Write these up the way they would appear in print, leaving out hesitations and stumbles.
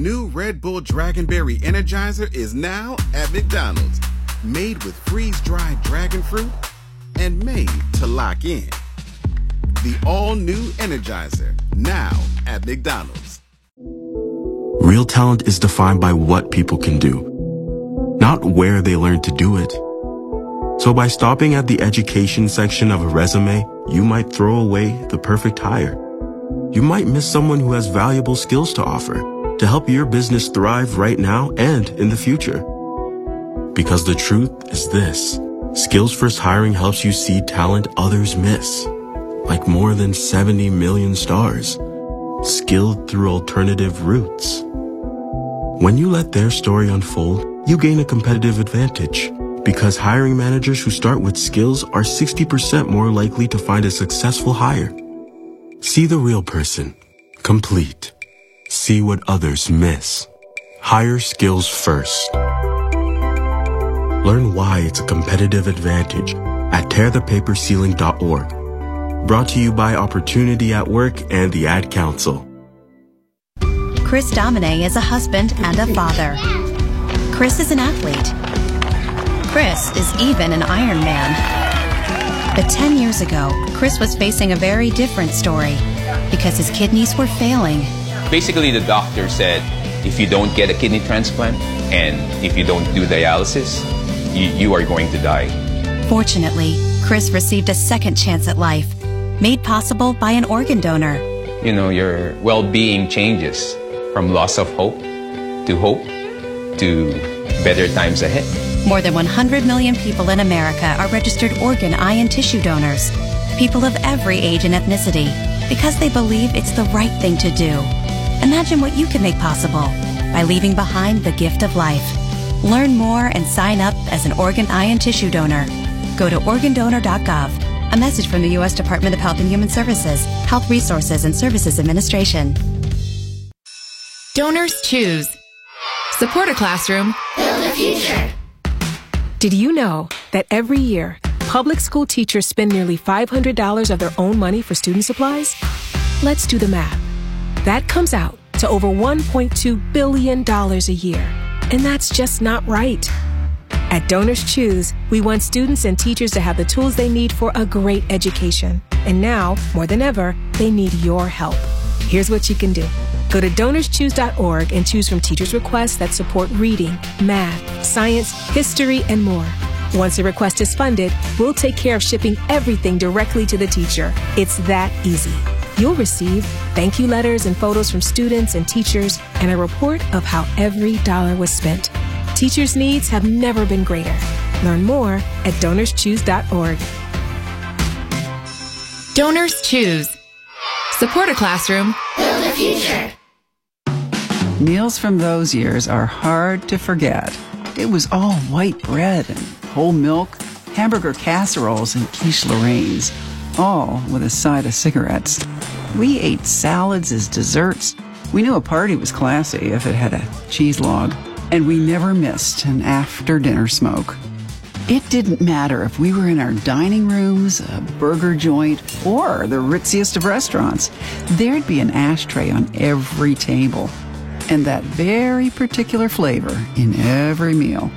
New Red Bull Dragonberry Energizer is now at McDonald's. Made with freeze-dried dragon fruit and made to lock in. The all-new Energizer, now at McDonald's. Real talent is defined by what people can do, not where they learn to do it. So by stopping at the education section of a resume, you might throw away the perfect hire. You might miss someone who has valuable skills to offer to help your business thrive right now and in the future. Because the truth is this: Skills First Hiring helps you see talent others miss, like more than 70 million stars, skilled through alternative routes. When you let their story unfold, you gain a competitive advantage, because hiring managers who start with skills are 60% more likely to find a successful hire. See the real person, complete. See what others miss. Hire skills first. Learn why it's a competitive advantage at tearthepaperceiling.org. Brought to you by Opportunity at Work and the Ad Council. Chris Domine is a husband and a father. Chris is an athlete. Chris is even an Ironman. But 10 years ago, Chris was facing a very different story because his kidneys were failing. Basically, the doctor said, if you don't get a kidney transplant and if you don't do dialysis, you are going to die. Fortunately, Chris received a second chance at life, made possible by an organ donor. You know, your well-being changes from loss of hope to better times ahead. More than 100 million people in America are registered organ, eye, and tissue donors. People of every age and ethnicity, because they believe it's the right thing to do. Imagine what you can make possible by leaving behind the gift of life. Learn more and sign up as an organ, eye, and tissue donor. Go to organdonor.gov. A message from the U.S. Department of Health and Human Services, Health Resources and Services Administration. Donors choose. Support a classroom. Build a future. Did you know that every year, public school teachers spend nearly $500 of their own money for student supplies? Let's do the math. That comes out to over $1.2 billion a year. And that's just not right. At Donors Choose, we want students and teachers to have the tools they need for a great education. And now, more than ever, they need your help. Here's what you can do. Go to DonorsChoose.org and choose from teachers' requests that support reading, math, science, history, and more. Once a request is funded, we'll take care of shipping everything directly to the teacher. It's that easy. You'll receive thank you letters and photos from students and teachers and a report of how every dollar was spent. Teachers' needs have never been greater. Learn more at DonorsChoose.org. Donors Choose. Support a classroom. Build a future. Meals from those years are hard to forget. It was all white bread and whole milk, hamburger casseroles, and quiche Lorraines, all with a side of cigarettes. We ate salads as desserts. We knew a party was classy if it had a cheese log, and we never missed an after-dinner smoke. It didn't matter if we were in our dining rooms, a burger joint, or the ritziest of restaurants. There'd be an ashtray on every table, and that very particular flavor in every meal.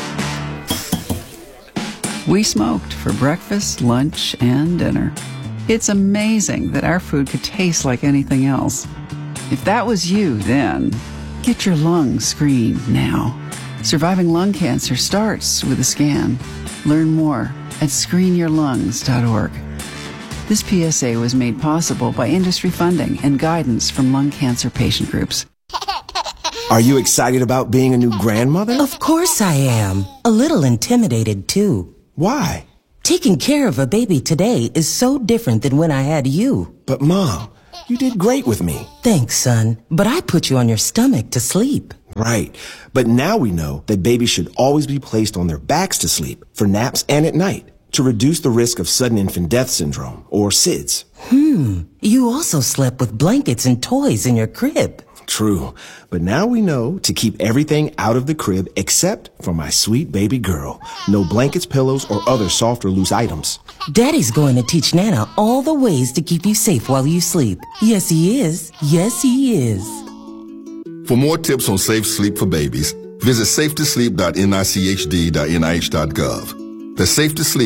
We smoked for breakfast, lunch, and dinner. It's amazing that our food could taste like anything else. If that was you then, get your lungs screened now. Surviving lung cancer starts with a scan. Learn more at screenyourlungs.org. This PSA was made possible by industry funding and guidance from lung cancer patient groups. Are you excited about being a new grandmother? Of course I am. A little intimidated, too. Why? Taking care of a baby today is so different than when I had you. But, Mom, you did great with me. Thanks, son. But I put you on your stomach to sleep. Right. But now we know that babies should always be placed on their backs to sleep, for naps and at night, to reduce the risk of sudden infant death syndrome, or SIDS. You also slept with blankets and toys in your crib. True. But now we know to keep everything out of the crib except for my sweet baby girl. No blankets, pillows, or other soft or loose items. Daddy's going to teach Nana all the ways to keep you safe while you sleep. Yes, he is. Yes, he is. For more tips on safe sleep for babies, visit safetosleep.nichd.nih.gov. That's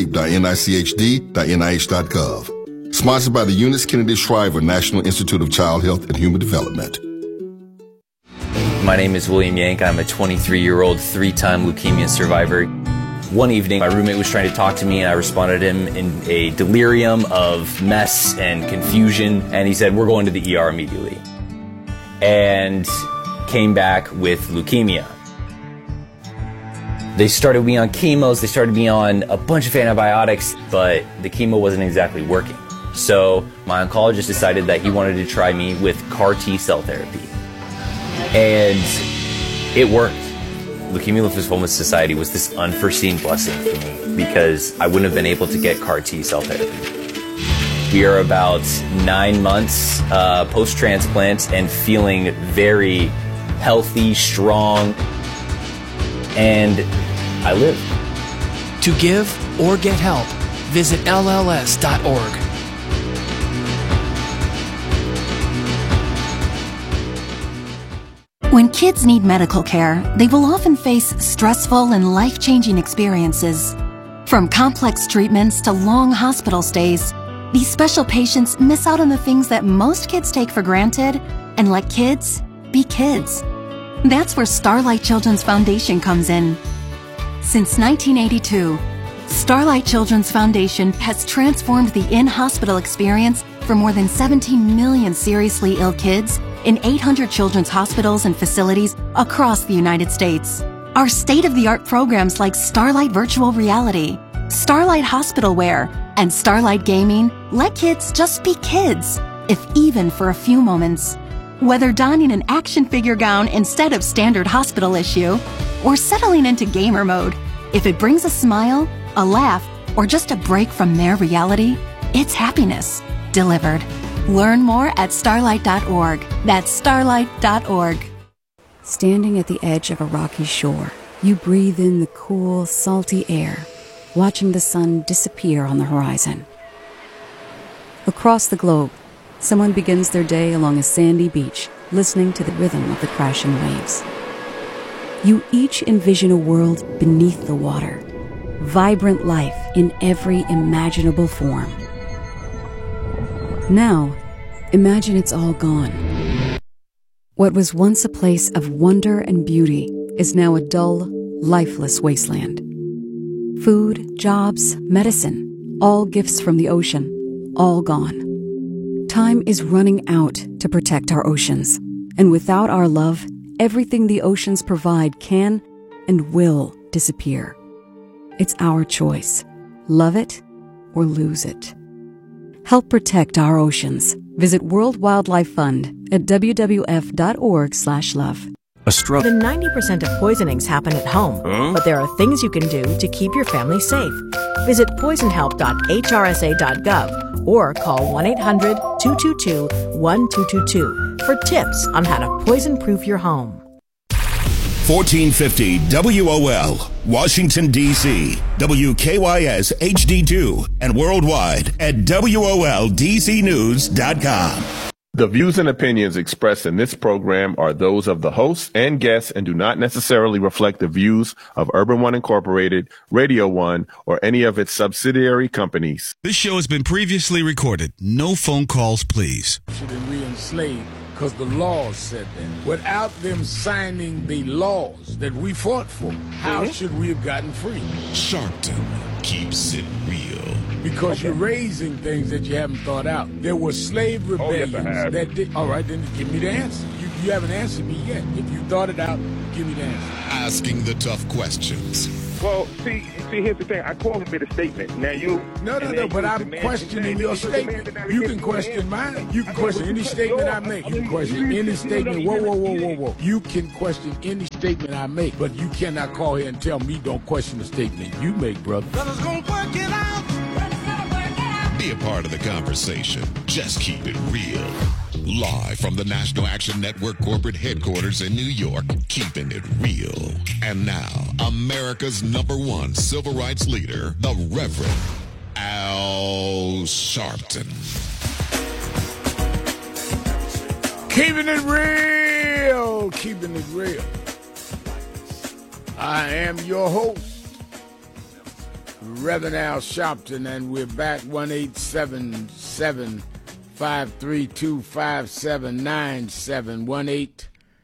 safetosleep.nichd.nih.gov. Sponsored by the Eunice Kennedy Shriver National Institute of Child Health and Human Development. My name is William Yank. I'm a 23-year-old, three-time leukemia survivor. One evening, my roommate was trying to talk to me, and I responded to him in a delirium of mess and confusion, and he said, "We're going to the ER immediately." And came back with leukemia. They started me on chemos, they started me on a bunch of antibiotics, but the chemo wasn't exactly working. So my oncologist decided that he wanted to try me with CAR T-cell therapy. And it worked. Leukemia Lymphoma Society was this unforeseen blessing for me because I wouldn't have been able to get CAR T-cell therapy. We are about 9 months post-transplant and feeling very healthy, strong, and I live. To give or get help, visit LLS.org. When kids need medical care, they will often face stressful and life-changing experiences. From complex treatments to long hospital stays, these special patients miss out on the things that most kids take for granted and let kids be kids. That's where Starlight Children's Foundation comes in. Since 1982, Starlight Children's Foundation has transformed the in-hospital experience for more than 17 million seriously ill kids in 800 children's hospitals and facilities across the United States. Our state-of-the-art programs like Starlight Virtual Reality, Starlight Hospital Wear, and Starlight Gaming let kids just be kids, if even for a few moments. Whether donning an action figure gown instead of standard hospital issue, or settling into gamer mode, if it brings a smile, a laugh, or just a break from their reality, it's happiness delivered. Learn more at starlight.org. That's starlight.org. Standing at the edge of a rocky shore, you breathe in the cool, salty air, watching the sun disappear on the horizon. Across the globe, someone begins their day along a sandy beach, listening to the rhythm of the crashing waves. You each envision a world beneath the water, vibrant life in every imaginable form. Now, imagine it's all gone. What was once a place of wonder and beauty is now a dull, lifeless wasteland. Food, jobs, medicine, all gifts from the ocean, all gone. Time is running out to protect our oceans, and without our love, everything the oceans provide can and will disappear. It's our choice. Love it or lose it. Help protect our oceans. Visit World Wildlife Fund at wwf.org/love. More than 90% of poisonings happen at home, but there are things you can do to keep your family safe. Visit poisonhelp.hrsa.gov or call 1-800-222-1222 for tips on how to poison-proof your home. 1450 WOL, Washington, D.C., WKYS HD2, and worldwide at WOLDCnews.com. The views and opinions expressed in this program are those of the hosts and guests and do not necessarily reflect the views of Urban One Incorporated, Radio One, or any of its subsidiary companies. This show has been previously recorded. No phone calls, please. Should re-enslave because the laws said that. Without them signing the laws that we fought for, how should we have gotten free? Sharpton keeps it real. Because you're raising things that you haven't thought out. There were slave rebellions that did. All right, then give me the answer. You haven't answered me yet. If you thought it out, give me the answer. Asking the tough questions. Well, see, here's the thing. I called him with a statement. Now you... No, but I'm questioning your statement. You can question mine. You can question any statement I make. You can question any statement. Whoa. You can question any statement I make, but you cannot call here and tell me don't question the statement you make, brother. Brothers gonna work it out. Be a part of the conversation. Just keep it real. Live from the National Action Network corporate headquarters in New York, keeping it real. And now, America's #1 civil rights leader, the Reverend Al Sharpton. Keeping it real. show, Keeping It Real. I am your host, Reverend Al Sharpton, and we're back 1-877-532-5797,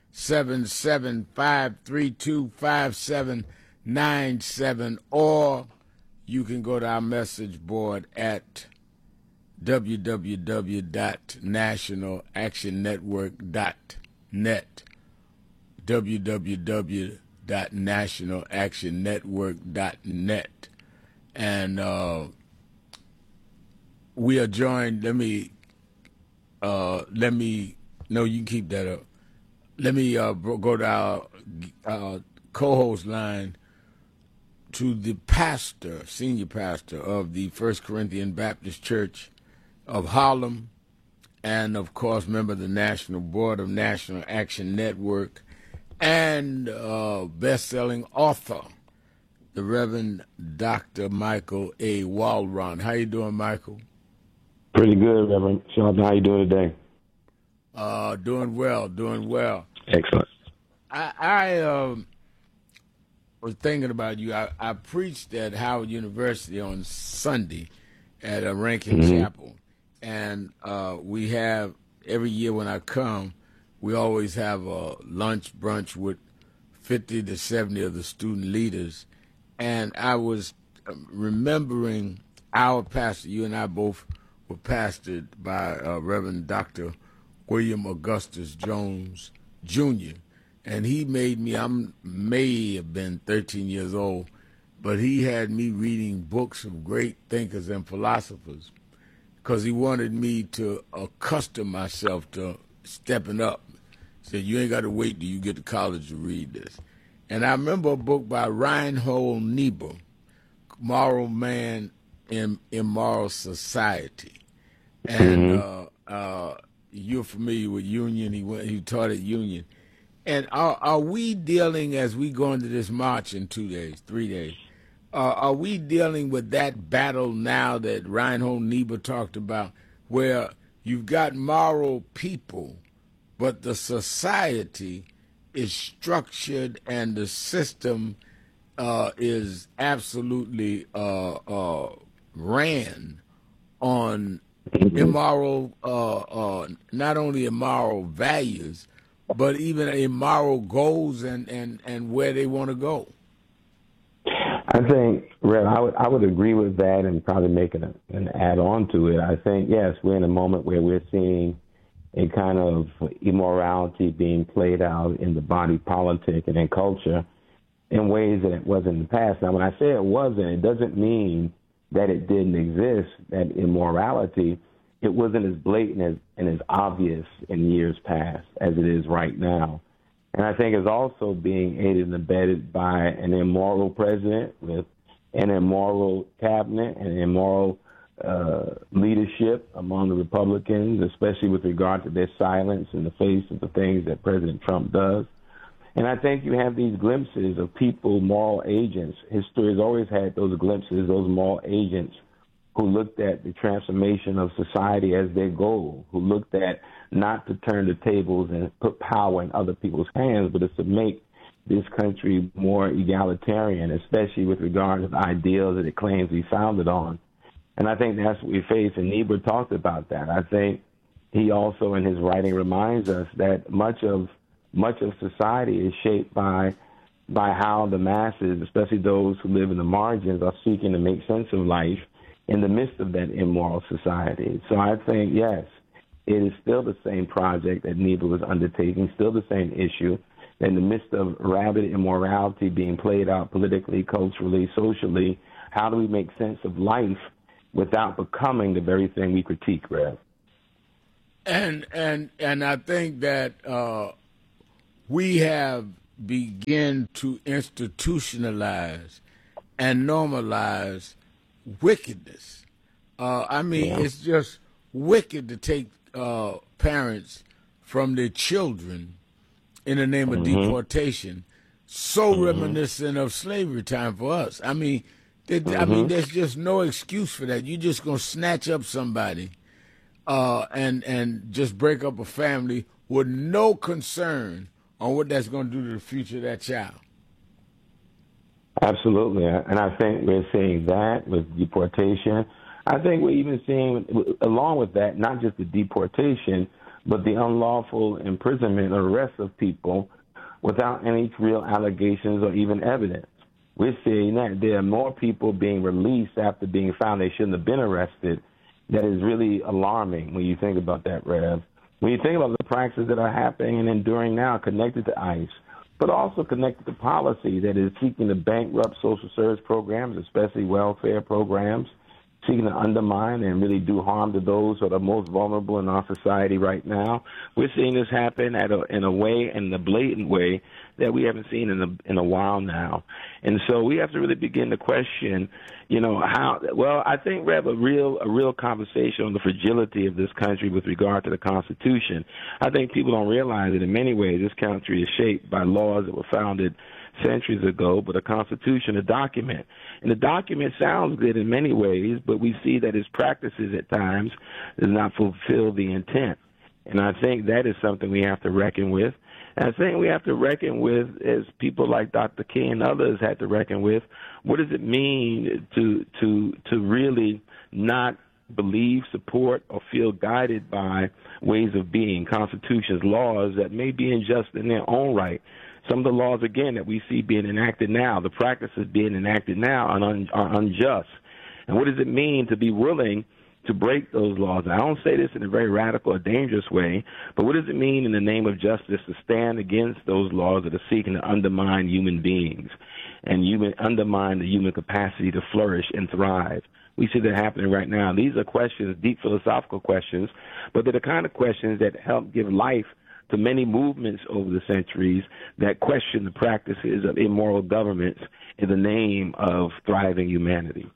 1-877-532-5797, or you can go to our message board at www.nationalactionnetwork.net, www.nationalactionnetwork.net. And we are joined, you can keep that up. Let me go to our co-host line to the pastor, senior pastor of the First Corinthian Baptist Church of Harlem, and of course member of the National Board of National Action Network, and best-selling author, the Reverend Dr. Michael A. Walron. How you doing, Michael? Pretty good, Reverend Sharpton. How you doing today? Doing well. Excellent. I was thinking about you. I preached at Howard University on Sunday at a Rankin Chapel, and we have, every year when I come, we always have a lunch brunch with 50 to 70 of the student leaders. And I was remembering our pastor, you and I both were pastored by Reverend Dr. William Augustus Jones, Jr., and he made me, I may have been 13 years old, but he had me reading books of great thinkers and philosophers because he wanted me to accustom myself to stepping up. He said, you ain't got to wait till you get to college to read this. And I remember a book by Reinhold Niebuhr, Moral Man in Immoral Society. And you're familiar with Union. He taught at Union. And are we dealing, as we go into this march in 3 days, are we dealing with that battle now that Reinhold Niebuhr talked about, where you've got moral people, but the society is structured and the system is absolutely ran on immoral, not only immoral values, but even immoral goals and where they want to go? I think, Rev, I would agree with that and probably make an add-on to it. I think, yes, we're in a moment where we're seeing a kind of immorality being played out in the body politic and in culture in ways that it wasn't in the past. Now, when I say it wasn't, it doesn't mean that it didn't exist, that immorality. It wasn't as blatant and as obvious in years past as it is right now. And I think it's also being aided and abetted by an immoral president with an immoral cabinet and immoral leadership among the Republicans, especially with regard to their silence in the face of the things that President Trump does. And I think you have these glimpses of people, moral agents. History has always had those glimpses, those moral agents who looked at the transformation of society as their goal, who looked at not to turn the tables and put power in other people's hands, but it's to make this country more egalitarian, especially with regard to the ideals that it claims we founded on. And I think that's what we face, and Niebuhr talked about that. I think he also, in his writing, reminds us that much of society is shaped by how the masses, especially those who live in the margins, are seeking to make sense of life in the midst of that immoral society. So I think, yes, it is still the same project that Niebuhr was undertaking, still the same issue. In the midst of rabid immorality being played out politically, culturally, socially, how do we make sense of life without becoming the very thing we critique, Rev? And I think that we have begun to institutionalize and normalize wickedness. It's just wicked to take parents from their children in the name of deportation. So reminiscent of slavery time for us. There's just no excuse for that. You're just gonna snatch up somebody and just break up a family with no concern on what that's going to do to the future of that child. Absolutely, and I think we're seeing that with deportation. I think we're even seeing, along with that, not just the deportation, but the unlawful imprisonment or arrest of people without any real allegations or even evidence. We're seeing that there are more people being released after being found they shouldn't have been arrested. That is really alarming when you think about that, Rev. When you think about the practices that are happening and enduring now connected to ICE, but also connected to policy that is seeking to bankrupt social service programs, especially welfare programs, seeking to undermine and really do harm to those who are the most vulnerable in our society right now. We're seeing this happen in a blatant way that we haven't seen in a while now. And so we have to really begin to question, I think we have a real conversation on the fragility of this country with regard to the Constitution. I think people don't realize that in many ways this country is shaped by laws that were founded centuries ago, but a Constitution, a document. And the document sounds good in many ways, but we see that its practices at times does not fulfill the intent. And I think that is something we have to reckon with. And I think we have to reckon with, as people like Dr. King and others had to reckon with, what does it mean to really not believe, support, or feel guided by ways of being, constitutions, laws that may be unjust in their own right. Some of the laws, again, that we see being enacted now, the practices being enacted now are unjust. And what does it mean to be willing to break those laws? I don't say this in a very radical or dangerous way, but what does it mean in the name of justice to stand against those laws that are seeking to undermine human beings and undermine the human capacity to flourish and thrive? We see that happening right now. These are questions, deep philosophical questions, but they're the kind of questions that help give life to many movements over the centuries that question the practices of immoral governments in the name of thriving humanity.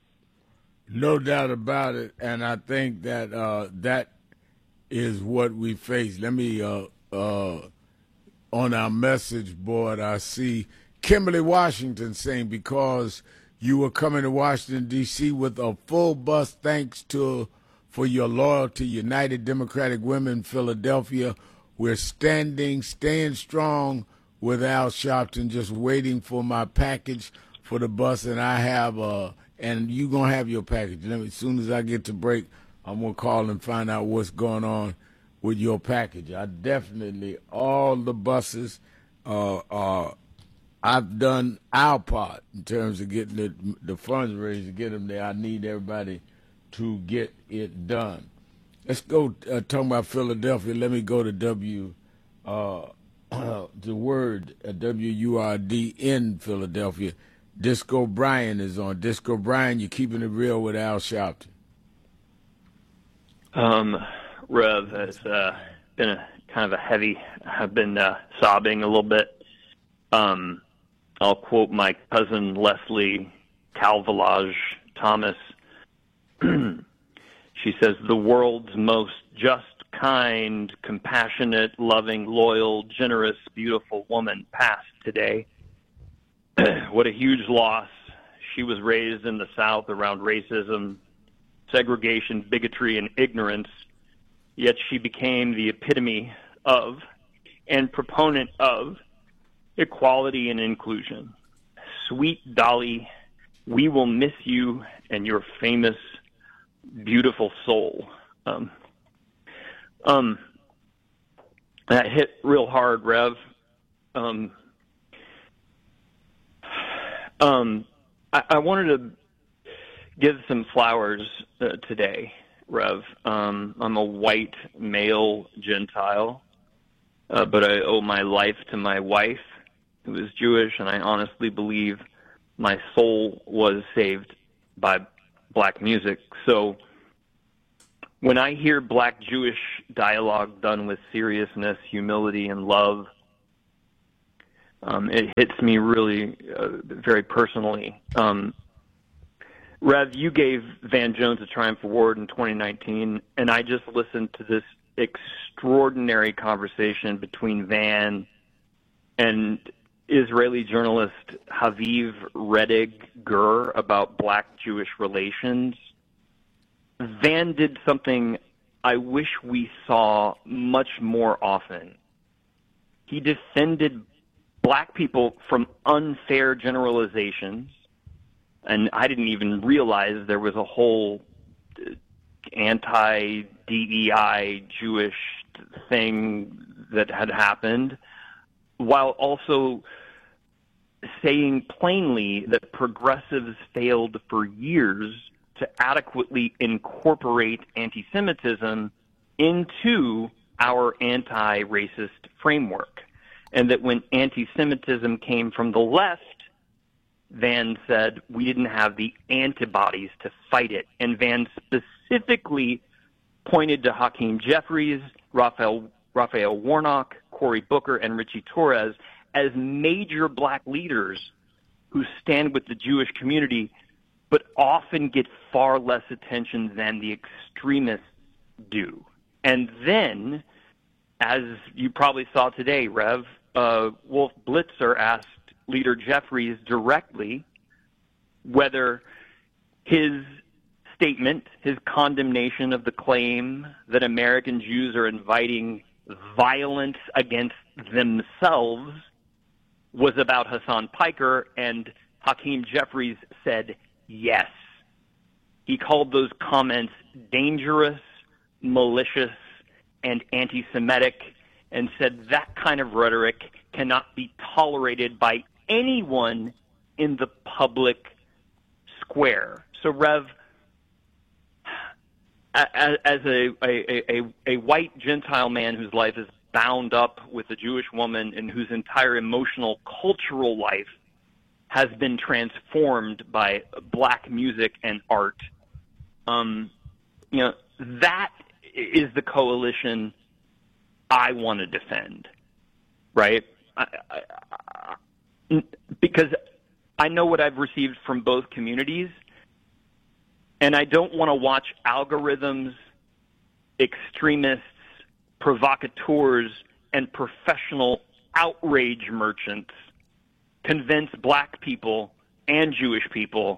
No doubt about it, and I think that that is what we face. Let me, on our message board, I see Kimberly Washington saying, because you were coming to Washington, D.C. with a full bus, thanks for your loyalty, United Democratic Women, Philadelphia. We're staying strong with Al Sharpton, just waiting for my package for the bus, and I have and you're going to have your package. As soon as I get to break, I'm going to call and find out what's going on with your package. I definitely, all the buses, I've done our part in terms of getting the funds raised to get them there. I need everybody to get it done. Let's go talking about Philadelphia. Let me go to the word WURD in Philadelphia. Disco Brian is on. Disco Brian, you're keeping it real with Al Sharpton. Rev, it's been a kind of a heavy. I've been sobbing a little bit. I'll quote my cousin Leslie Calvelage Thomas. She says, "The world's most just, kind, compassionate, loving, loyal, generous, beautiful woman passed today. What a huge loss. She was raised in the South around racism, segregation, bigotry, and ignorance, yet she became the epitome of and proponent of equality and inclusion. Sweet Dolly, we will miss you and your famous, beautiful soul." That hit real hard, Rev. I wanted to give some flowers today, Rev. I'm a white male Gentile, but I owe my life to my wife, who is Jewish, and I honestly believe my soul was saved by black music. So when I hear black Jewish dialogue done with seriousness, humility, and love, it hits me really very personally. Rev, you gave Van Jones a Triumph Award in 2019, and I just listened to this extraordinary conversation between Van and Israeli journalist Haviv Redig Ger about black-Jewish relations. Van did something I wish we saw much more often. He defended black people from unfair generalizations. And I didn't even realize there was a whole anti-DEI Jewish thing that had happened, while also saying plainly that progressives failed for years to adequately incorporate anti-Semitism into our anti-racist framework. And that when anti-Semitism came from the left, Van said we didn't have the antibodies to fight it. And Van specifically pointed to Hakeem Jeffries, Raphael Warnock, Cory Booker, and Richie Torres as major black leaders who stand with the Jewish community, but often get far less attention than the extremists do. And then, as you probably saw today, Rev, Wolf Blitzer asked Leader Jeffries directly whether his statement, his condemnation of the claim that American Jews are inviting violence against themselves was about Hassan Piker, and Hakeem Jeffries said yes. He called those comments dangerous, malicious, and anti-Semitic, and said that kind of rhetoric cannot be tolerated by anyone in the public square. So, Rev, as a white Gentile man whose life is bound up with a Jewish woman and whose entire emotional, cultural life has been transformed by black music and art, that is the coalition I want to defend, right? Because I know what I've received from both communities, and I don't want to watch algorithms, extremists, provocateurs, and professional outrage merchants convince black people and Jewish people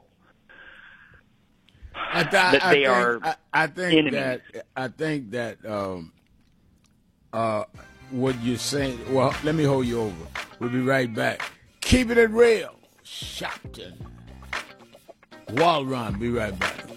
that they are enemies. I think that what you're saying. Well, let me hold you over. We'll be right back. Keep it real. Shopton. Wall Run. Be right back.